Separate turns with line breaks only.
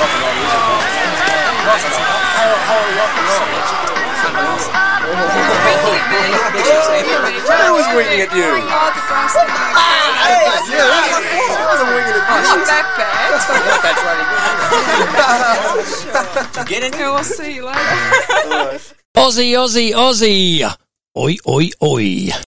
I was winking at you. I wasn't winking at you.
Not that bad.
Did you get it?
Yeah, we'll see you later.
Aussie, Aussie, Aussie. Oi, oi, oi.